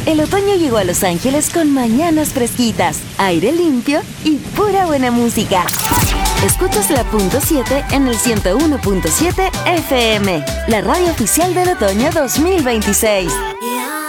El otoño llegó a Los Ángeles con mañanas fresquitas, aire limpio y pura buena música. Escuchas la Punto 7 en el 101.7 FM, la radio oficial del otoño 2026. Yeah.